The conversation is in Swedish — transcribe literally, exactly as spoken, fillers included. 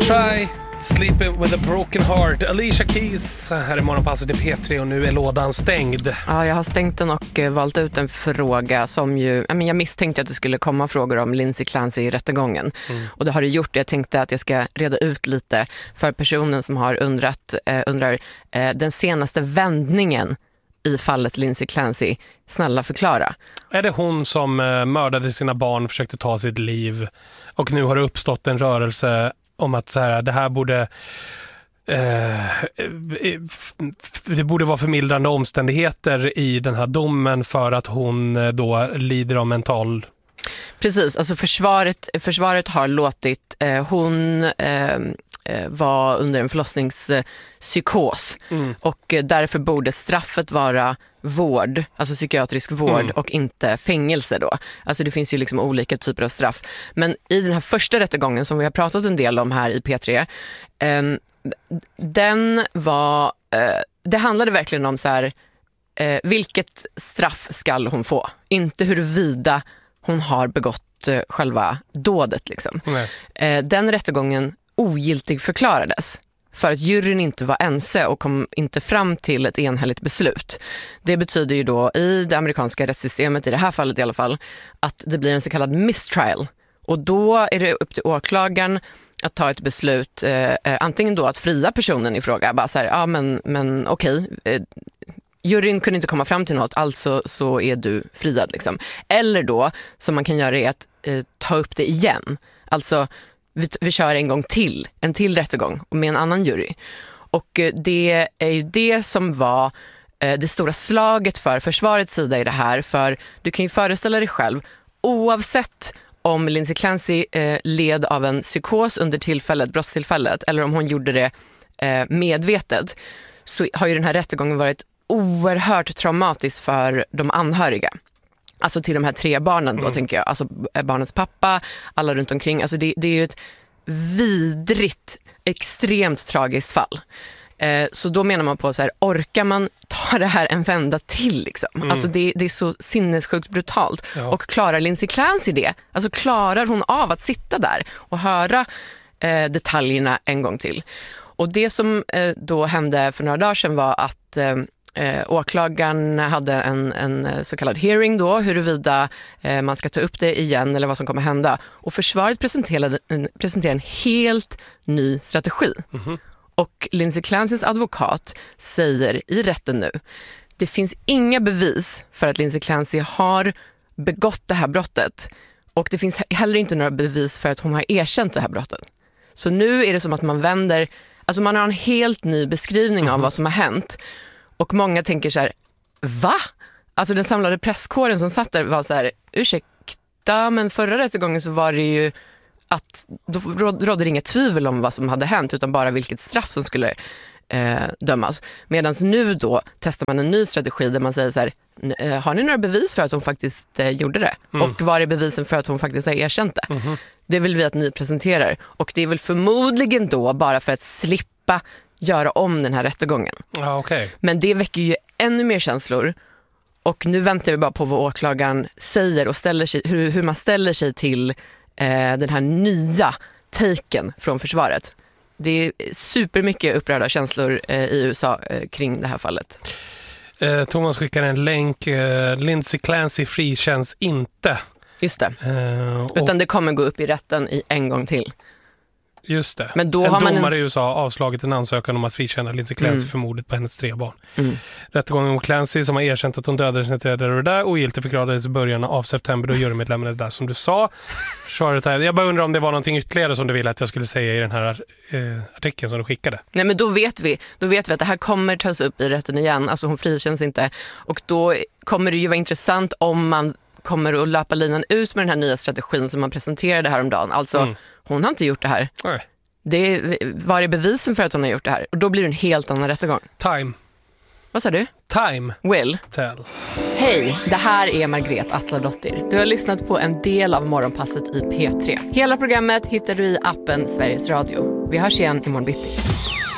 Shy, Sleeping with a broken heart. Alicia Keys, här är morgonpasset i P tre och nu är lådan stängd. Ja, jag har stängt den och valt ut en fråga som ju... Jag, men jag misstänkte att det skulle komma frågor om Lindsay Clancy i rättegången. Mm. Och det har det gjort. Jag tänkte att jag ska reda ut lite för personen som har undrat, eh, undrar eh, den senaste vändningen i fallet Lindsay Clancy. Snälla förklara. Är det hon som eh, mördade sina barn, försökte ta sitt liv och nu har det uppstått en rörelse om att så här, det här borde eh, det borde vara förmildrande omständigheter i den här domen för att hon eh, då lider av mental... Precis, alltså försvaret, försvaret har låtit eh, hon eh, var under en förlossningspsykos mm. och därför borde straffet vara vård, alltså psykiatrisk vård mm. och inte fängelse då. Alltså det finns ju liksom olika typer av straff. Men i den här första rättegången som vi har pratat en del om här i P tre, eh, den var, eh, det handlade verkligen om så här, eh, vilket straff ska hon få? Inte huruvida hon har begått eh, själva dådet liksom. Eh, den rättegången ogiltig förklarades för att juryn inte var ense och kom inte fram till ett enhälligt beslut. Det betyder ju då i det amerikanska rättssystemet, i det här fallet i alla fall, att det blir en så kallad mistrial. Och då är det upp till åklagaren att ta ett beslut, eh, antingen då att fria personen i fråga, bara så här, ja men, men okej, eh, juryn kunde inte komma fram till något, alltså så är du friad liksom. Eller då, som man kan göra är att eh, ta upp det igen. Alltså Vi, vi kör en gång till, en till rättegång med en annan jury. Och det är ju det som var eh, det stora slaget för försvarets sida i det här. För du kan ju föreställa dig själv, oavsett om Lindsay Clancy eh, led av en psykos under tillfället, brottstillfället, eller om hon gjorde det eh, medvetet, så har ju den här rättegången varit oerhört traumatisk för de anhöriga. Alltså till de här tre barnen då, mm. tänker jag. Alltså barnens pappa, alla runt omkring. Alltså det, det är ju ett vidrigt, extremt tragiskt fall. Eh, så då menar man på så här, orkar man ta det här en vända till liksom? Mm. Alltså det, det är så sinnessjukt brutalt. Ja. Och klarar Lindsay Clancy det? Alltså klarar hon av att sitta där och höra eh, detaljerna en gång till? Och det som eh, då hände för några dagar sedan var att... Eh, Eh, åklagaren hade en, en så kallad hearing då, huruvida eh, man ska ta upp det igen eller vad som kommer hända. Och försvaret presenterade en, presenterade en helt ny strategi. Mm-hmm. Och Lindsay Clancys advokat säger i rätten nu, det finns inga bevis för att Lindsay Clancy har begått det här brottet. Och det finns heller inte några bevis för att hon har erkänt det här brottet. Så nu är det som att man vänder, alltså man har en helt ny beskrivning mm-hmm. av vad som har hänt. Och många tänker så här, va? Alltså den samlade presskåren som satt där var så här, ursäkta, men förra rättegången så var det ju att då rådde det inget tvivel om vad som hade hänt utan bara vilket straff som skulle eh, dömas. Medan nu då testar man en ny strategi där man säger så här, har ni några bevis för att hon faktiskt eh, gjorde det? Mm. Och var är bevisen för att hon faktiskt har erkänt det? Mm-hmm. Det vill vi att ni presenterar. Och det är väl förmodligen då bara för att slippa göra om den här rättegången. Ja, okay. Men det väcker ju ännu mer känslor. Och nu väntar vi bara på vad åklagaren säger och ställer sig, hur, hur man ställer sig till eh, den här nya taken från försvaret. Det är supermycket upprörda känslor eh, i U S A eh, kring det här fallet. Eh, Thomas skickar en länk. Eh, Lindsay Clancy frikänns inte. Just det. Eh, och... Utan det kommer gå upp i rätten i en gång till. Just det. Men då en har man domare en... i U S A avslagit en ansökan om att frikänna Lindsay Clancy mm. för mordet på hennes tre barn. Mm. Rättegången om Clancy som har erkänt att hon dödade sina tre och där ogiltigt förklarades i början av september då jurymedlemmarna där som du sa. Jag bara undrar om det var någonting ytterligare som du ville att jag skulle säga i den här eh, artikeln som du skickade. Nej, men då vet vi då vet vi att det här kommer tas upp i rätten igen. Alltså hon frikänns inte. Och då kommer det ju vara intressant om man kommer att löpa linan ut med den här nya strategin som man presenterade häromdagen. Alltså mm. hon har inte gjort det här. Nej. Det är, var är bevisen för att hon har gjort det här? Och då blir det en helt annan rättegång. Time. Vad sa du? Time. Will. Tell. Hej, det här är Margret Atladottir. Du har lyssnat på en del av morgonpasset i P tre. Hela programmet hittar du i appen Sveriges Radio. Vi hörs igen imorgon bitti.